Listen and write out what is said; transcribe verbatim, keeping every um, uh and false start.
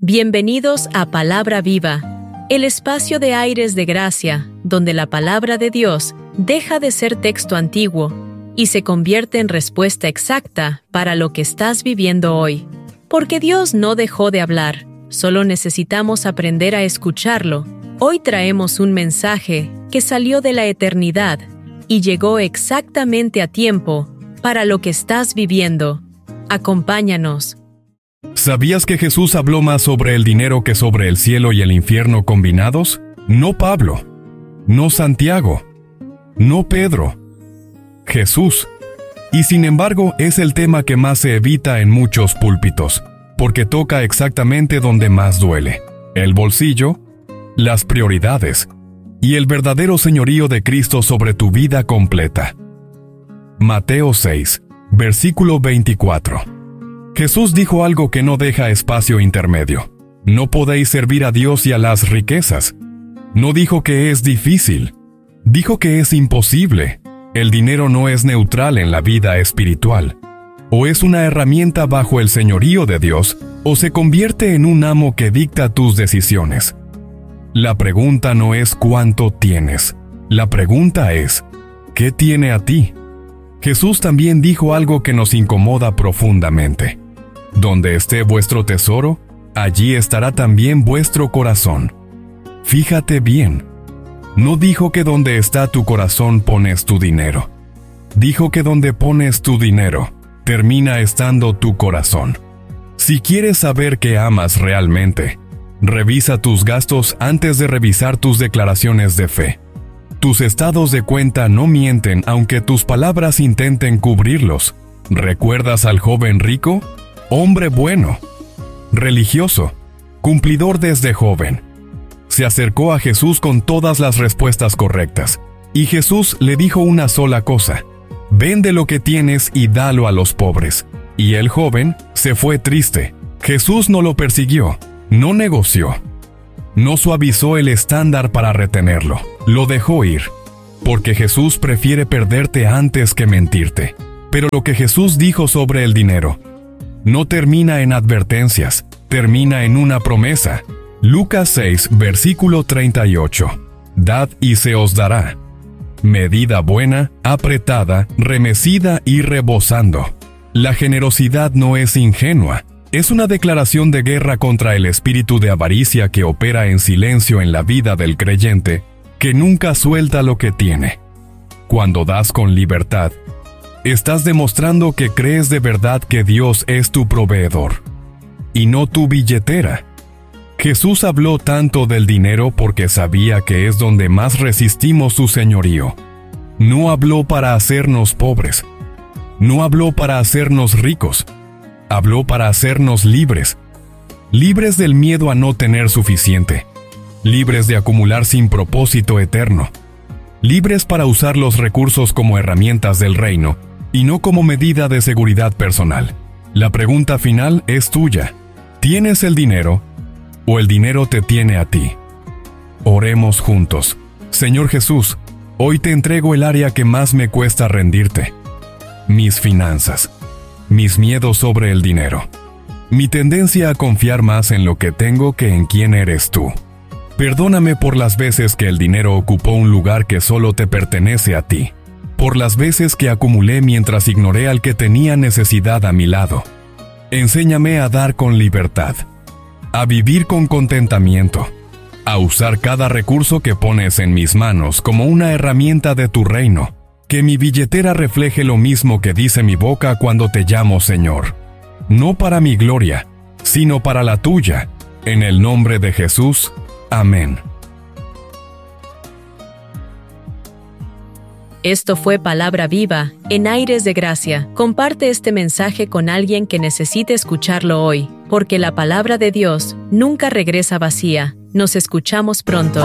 Bienvenidos a Palabra Viva, el espacio de aires de gracia, donde la palabra de Dios deja de ser texto antiguo y se convierte en respuesta exacta para lo que estás viviendo hoy. Porque Dios no dejó de hablar, solo necesitamos aprender a escucharlo. Hoy traemos un mensaje que salió de la eternidad y llegó exactamente a tiempo para lo que estás viviendo. Acompáñanos. ¿Sabías que Jesús habló más sobre el dinero que sobre el cielo y el infierno combinados? No Pablo, no Santiago, no Pedro, Jesús. Y sin embargo, es el tema que más se evita en muchos púlpitos, porque toca exactamente donde más duele: el bolsillo, las prioridades y el verdadero señorío de Cristo sobre tu vida completa. Mateo seis, versículo veinticuatro. Jesús dijo algo que no deja espacio intermedio. No podéis servir a Dios y a las riquezas. No dijo que es difícil. Dijo que es imposible. El dinero no es neutral en la vida espiritual. O es una herramienta bajo el señorío de Dios, o se convierte en un amo que dicta tus decisiones. La pregunta no es cuánto tienes. La pregunta es, ¿qué tiene a ti? Jesús también dijo algo que nos incomoda profundamente. Donde esté vuestro tesoro, allí estará también vuestro corazón. Fíjate bien. No dijo que donde está tu corazón pones tu dinero. Dijo que donde pones tu dinero, termina estando tu corazón. Si quieres saber qué amas realmente, revisa tus gastos antes de revisar tus declaraciones de fe. Tus estados de cuenta no mienten aunque tus palabras intenten cubrirlos. ¿Recuerdas al joven rico? Hombre bueno, religioso, cumplidor desde joven. Se acercó a Jesús con todas las respuestas correctas, y Jesús le dijo una sola cosa: vende lo que tienes y dalo a los pobres. Y el joven se fue triste. Jesús no lo persiguió, no negoció, no suavizó el estándar para retenerlo, lo dejó ir, porque Jesús prefiere perderte antes que mentirte. Pero lo que Jesús dijo sobre el dinero no termina en advertencias, termina en una promesa. Lucas seis, versículo treinta y ocho. Dad y se os dará. Medida buena, apretada, remecida y rebosando. La generosidad no es ingenua. Es una declaración de guerra contra el espíritu de avaricia que opera en silencio en la vida del creyente, que nunca suelta lo que tiene. Cuando das con libertad, estás demostrando que crees de verdad que Dios es tu proveedor, y no tu billetera. Jesús habló tanto del dinero porque sabía que es donde más resistimos su señorío. No habló para hacernos pobres. No habló para hacernos ricos. Habló para hacernos libres. Libres del miedo a no tener suficiente. Libres de acumular sin propósito eterno. Libres para usar los recursos como herramientas del reino y no como medida de seguridad personal. La pregunta final es tuya. ¿Tienes el dinero o el dinero te tiene a ti? Oremos juntos. Señor Jesús, hoy te entrego el área que más me cuesta rendirte. Mis finanzas, mis miedos sobre el dinero, mi tendencia a confiar más en lo que tengo que en quién eres tú. Perdóname por las veces que el dinero ocupó un lugar que solo te pertenece a ti, por las veces que acumulé mientras ignoré al que tenía necesidad a mi lado. Enséñame a dar con libertad, a vivir con contentamiento, a usar cada recurso que pones en mis manos como una herramienta de tu reino, que mi billetera refleje lo mismo que dice mi boca cuando te llamo Señor. No para mi gloria, sino para la tuya. En el nombre de Jesús. Amén. Esto fue Palabra Viva, en aires de gracia. Comparte este mensaje con alguien que necesite escucharlo hoy, porque la palabra de Dios nunca regresa vacía. Nos escuchamos pronto.